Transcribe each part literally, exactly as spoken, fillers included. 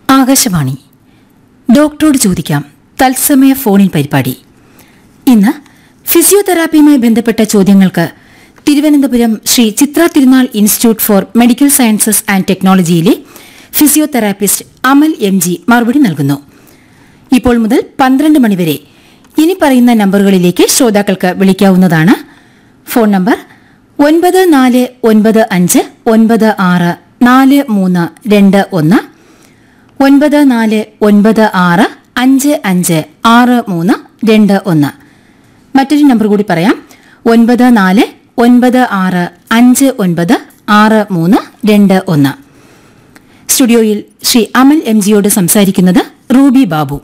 ആകാശവാണി ഡോക്ടറോട് ചോദിക്കാം തത്സമയ ഫോണിൻ പരിപാടി. ഇന്ന് ഫിസിയോതെറാപ്പിയുമായി ബന്ധപ്പെട്ട ചോദ്യങ്ങൾക്ക് തിരുവനന്തപുരം ശ്രീ ചിത്ര തിരുനാൾ institute four medical sciences and ടെക്നോളജിയിലെ physiotherapist Amal M G മറുപടി നൽകുന്നു. ഇപ്പോൾ മുതൽ പന്ത്രണ്ട് മണിവരെ ഇനി പറയുന്ന നമ്പറുകളിലേക്ക് ശ്രോതാക്കൾക്ക് വിളിക്കാവുന്നതാണ്. ഫോൺ നമ്പർ ഒൻപത് നാല് ഒൻപത് അഞ്ച് ഒൻപത് ആറ് നാല് മൂന്ന് രണ്ട് ഒന്ന്, ഒൻപത് നാല് ഒൻപത് ആറ് അഞ്ച് അഞ്ച് ആറ് മൂന്ന് രണ്ട് ഒന്ന്. മറ്റൊരു നമ്പർ കൂടി പറയാം, ഒൻപത് നാല് ഒൻപത് ആറ് അഞ്ച് ഒൻപത് ആറ് മൂന്ന് രണ്ട് ഒന്ന്. സ്റ്റുഡിയോയിൽ ശ്രീ അമൽ എം ജിയോട് സംസാരിക്കുന്നത് റൂബി ബാബു.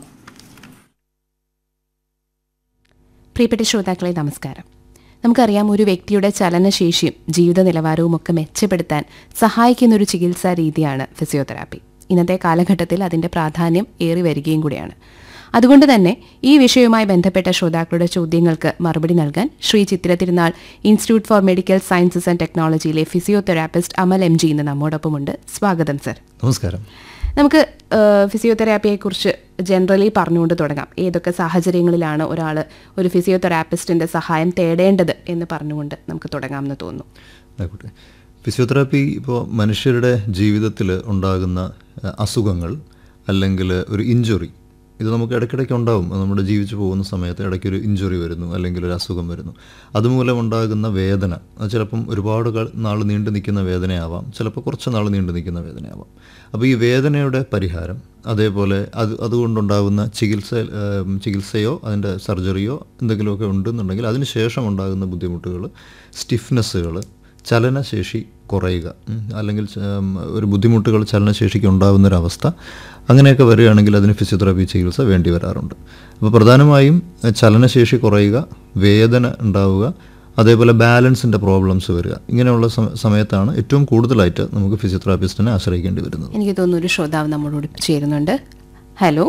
പ്രിയപ്പെട്ട ശ്രോതാക്കളെ നമസ്കാരം. നമുക്കറിയാം, ഒരു വ്യക്തിയുടെ ചലനശേഷിയും ജീവിത നിലവാരവും ഒക്കെ മെച്ചപ്പെടുത്താൻ സഹായിക്കുന്ന ഒരു ചികിത്സാ രീതിയാണ് ഫിസിയോതെറാപ്പി. ഇന്നത്തെ കാലഘട്ടത്തിൽ അതിൻ്റെ പ്രാധാന്യം ഏറി വരികയും കൂടിയാണ്. അതുകൊണ്ട് തന്നെ ഈ വിഷയവുമായി ബന്ധപ്പെട്ട ശ്രോതാക്കളുടെ ചോദ്യങ്ങൾക്ക് മറുപടി നൽകാൻ ശ്രീ ചിത്ര തിരുനാൾ institute four medical sciences and ടെക്നോളജിയിലെ physiotherapist Amal M G ഇന്ന് നമ്മോടൊപ്പമുണ്ട്. സ്വാഗതം സർ. നമസ്കാരം. നമുക്ക് ഫിസിയോതെറാപ്പിയെക്കുറിച്ച് ജനറലി പറഞ്ഞുകൊണ്ട് തുടങ്ങാം. ഏതൊക്കെ സാഹചര്യങ്ങളിലാണ് ഒരാൾ ഒരു ഫിസിയോതെറാപ്പിസ്റ്റിൻ്റെ സഹായം തേടേണ്ടത് എന്ന് പറഞ്ഞുകൊണ്ട് നമുക്ക് തുടങ്ങാമെന്ന് തോന്നുന്നു. ആയിക്കോട്ടെ. ഫിസിയോതെറാപ്പി ഇപ്പോൾ മനുഷ്യരുടെ ജീവിതത്തിൽ ഉണ്ടാകുന്ന അസുഖങ്ങൾ അല്ലെങ്കിൽ ഒരു ഇഞ്ചുറി, ഇത് നമുക്ക് ഇടയ്ക്കിടയ്ക്ക് ഉണ്ടാവും. നമ്മുടെ ജീവിച്ചു പോകുന്ന സമയത്ത് ഇടയ്ക്കൊരു ഇഞ്ചുറി വരുന്നു അല്ലെങ്കിൽ ഒരു അസുഖം വരുന്നു. അതുമൂലം ഉണ്ടാകുന്ന വേദന, അത് ചിലപ്പം ഒരുപാട് നാൾ നീണ്ടു നിൽക്കുന്ന വേദനയാവാം, ചിലപ്പോൾ കുറച്ച് നാൾ നീണ്ടു നിൽക്കുന്ന വേദനയാവാം. അപ്പോൾ ഈ വേദനയുടെ പരിഹാരം, അതേപോലെ അത് അതുകൊണ്ടുണ്ടാകുന്ന ചികിത്സ ചികിത്സയോ അതിൻ്റെ സർജറിയോ എന്തെങ്കിലുമൊക്കെ ഉണ്ടെന്നുണ്ടെങ്കിൽ അതിന് ശേഷം ഉണ്ടാകുന്ന ബുദ്ധിമുട്ടുകൾ, സ്റ്റിഫ്നെസ്സുകൾ, ചലനശേഷി കുറയുക, അല്ലെങ്കിൽ ഒരു ബുദ്ധിമുട്ടുകൾ ചലനശേഷിക്ക് ഉണ്ടാകുന്നൊരവസ്ഥ, അങ്ങനെയൊക്കെ വരികയാണെങ്കിൽ അതിന് ഫിസിയോതെറാപ്പി ചികിത്സ വേണ്ടി വരാറുണ്ട്. അപ്പോൾ പ്രധാനമായും ചലനശേഷി കുറയുക, വേദന ഉണ്ടാവുക, അതേപോലെ ബാലൻസിൻ്റെ പ്രോബ്ലംസ് വരിക, ഇങ്ങനെയുള്ള സമയത്താണ് ഏറ്റവും കൂടുതലായിട്ട് നമുക്ക് ഫിസിയോതെറാപ്പിസ്റ്റിനെ ആശ്രയിക്കേണ്ടി വരുന്നത്. എനിക്ക് തോന്നുന്നു ഒരു ശ്രോതാവ് നമ്മളോട് ചേരുന്നുണ്ട്. ഹലോ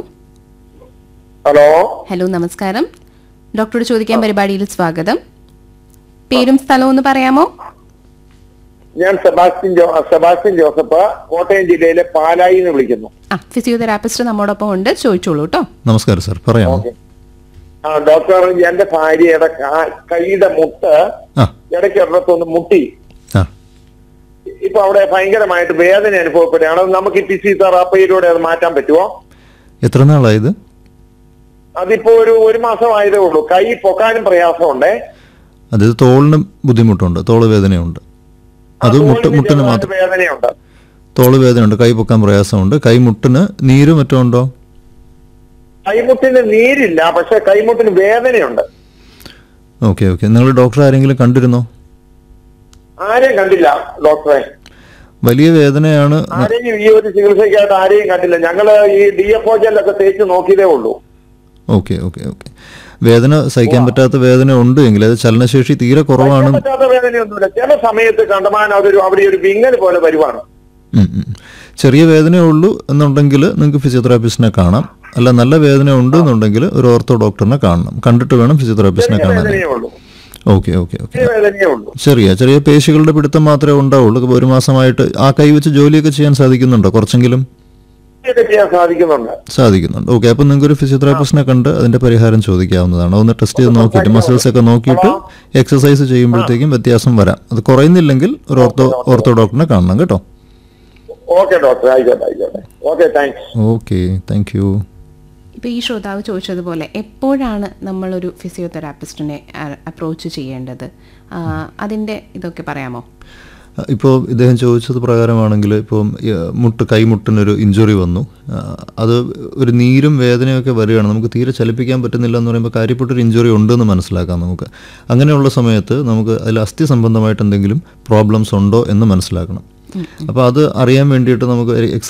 ഹലോ ഹലോ നമസ്കാരം. ഡോക്ടറോട് ചോദിക്കാൻ പരിപാടിയിൽ സ്വാഗതം. പേരും സ്ഥലവും ഒന്ന് പറയാമോ? ഞാൻ സെബാസ്റ്റ്യൻ ജോ സെബാസ്റ്റ്യൻ ജോസഫ്, കോട്ടയം ജില്ലയിലെ പാലായിൽ നിന്ന് വിളിക്കുന്നു. ആ ഫിസിയോതെറാപ്പിസ്റ്റ് നമ്മോടൊപ്പം ഉണ്ട്, ചോദിച്ചോളൂ കേട്ടോ. നമസ്കാരം സാർ, പറയാമോ? ആ ഡോക്ടർ, എന്റെ ഭാര്യയുടെ കൈയുടെ മുട്ട് ഇടയ്ക്ക് ഒരിടത്തൊന്ന് മുട്ടി. ഇപ്പൊ അവിടെ ഭയങ്കരമായിട്ട് വേദന അനുഭവപ്പെടുകയാണ്. നമുക്ക് ഈ ഫിസിയോതെറാപ്പിയിലൂടെ അത് മാറ്റാൻ പറ്റുമോ? എത്ര നാളായത്? അതിപ്പോ ഒരു ഒരു മാസം ആയതേ ഉള്ളൂ. കൈ പൊക്കാനും പ്രയാസമുണ്ട്. അത് തോളിന് ബുദ്ധിമുട്ടുണ്ട്, തോള് വേദനയുണ്ട്. അത് മുട്ട് മുട്ടിന് മാത്രം വേദനയുണ്ട്, തോള് വേദനയുണ്ട്, കൈ പൊക്കാൻ പ്രയാസമുണ്ട്. കൈമുട്ടിന് നീര് മറ്റോ ഉണ്ടോ? കൈമുട്ടിന് നീരില്ല, പക്ഷെ കൈമുട്ടിന് വേദനയുണ്ട്. ഓക്കെ ഓക്കെ നിങ്ങൾ ഡോക്ടറെ ആരെങ്കിലും കണ്ടിരുന്നോ? ആരെയും കണ്ടില്ല ഡോക്ടറെ. വലിയ വേദനയാണ്. ആരെയും ഈ ഒരു ചികിത്സയ്ക്കായിട്ട് ആരെയും കണ്ടില്ല. ഞങ്ങള് ഈ ഡി എഫ് ഒ ജെല്ലൊക്കെ തേച്ച് നോക്കിയതേ ഉള്ളൂ. ഓക്കെ ഓക്കെ ഓക്കെ വേദന സഹിക്കാൻ പറ്റാത്ത വേദന ഉണ്ട് എങ്കിൽ അത് ചലനശേഷി തീരെ കുറവാണ്. പറ്റാത്ത വേദനയൊന്നുമില്ല. ചില സമയത്ത് കണ്ടമാനം അതൊരു അവിടെ ഒരു വിങ്ങൽ പോലെ വരുവാണ്. ചെറിയ വേദനയേ ഉള്ളൂ എന്നുണ്ടെങ്കിൽ നിങ്ങൾക്ക് ഫിസിയോതെറാപ്പിസ്റ്റിനെ കാണാം. അല്ല, നല്ല വേദന ഉണ്ട് എന്നുണ്ടെങ്കിൽ ഒരു ഓർത്തോ ഡോക്ടറിനെ കാണണം. കണ്ടിട്ട് വേണം ഫിസിയോതെറാപ്പിസ്റ്റിനെ കാണാൻ. ഓക്കെ ഓക്കെ ഓക്കെ ചെറിയ ചെറിയ പേശികളുടെ പിടുത്തം മാത്രമേ ഉണ്ടാവുള്ളൂ. ഒരു മാസമായിട്ട് ആ കൈ വെച്ച് ജോലിയൊക്കെ ചെയ്യാൻ സാധിക്കുന്നുണ്ടോ? കുറച്ചെങ്കിലും സാധിക്കുന്നുണ്ട്. ഓക്കെ, അപ്പം നിങ്ങൾക്ക് ഒരു ഫിസിയോതെറാപ്പിസ്റ്റിനെ കണ്ട് അതിന്റെ പരിഹാരം ചോദിക്കാവുന്നതാണ്. ഒന്ന് ടെസ്റ്റ് ചെയ്ത് നോക്കിയിട്ട് മസിൽസ് ഒക്കെ നോക്കിയിട്ട് എക്സസൈസ് ചെയ്യുമ്പോഴത്തേക്കും വ്യത്യാസം വരാം. അത് കുറയുന്നില്ലെങ്കിൽ ഒരു ഓർത്തോ ഓർത്തോ ഡോക്ടറിനെ കാണണം കേട്ടോ. ഓക്കെ ഡോക്ടർ, ആയിക്കോട്ടെ ആയിക്കോട്ടെ. Okay, thanks. Okay, thank you. ഇപ്പോൾ ഈ ശ്രോതാവ് ചോദിച്ചതുപോലെ എപ്പോഴാണ് നമ്മളൊരു ഫിസിയോതെറാപ്പിസ്റ്റിനെ അപ്രോച്ച് ചെയ്യേണ്ടത്, അതിൻ്റെ ഇതൊക്കെ പറയാമോ? ഇപ്പോൾ ഇദ്ദേഹം ചോദിച്ചത് പ്രകാരമാണെങ്കിൽ, ഇപ്പോൾ മുട്ട് കൈമുട്ടിനൊരു ഇഞ്ചുറി വന്നു, അത് ഒരു നീരും വേദനയൊക്കെ വരികയാണ്, നമുക്ക് തീരെ ചലിപ്പിക്കാൻ പറ്റുന്നില്ല എന്ന് പറയുമ്പോൾ കാര്യപ്പെട്ടൊരു ഇഞ്ചുറി ഉണ്ടെന്ന് മനസ്സിലാക്കാം നമുക്ക്. അങ്ങനെയുള്ള സമയത്ത് നമുക്ക് അതിൽ അസ്ഥി സംബന്ധമായിട്ട് എന്തെങ്കിലും പ്രോബ്ലംസ് ഉണ്ടോ എന്ന് മനസ്സിലാക്കണം. അപ്പോൾ അത് അറിയാൻ വേണ്ടിയിട്ട് നമുക്ക്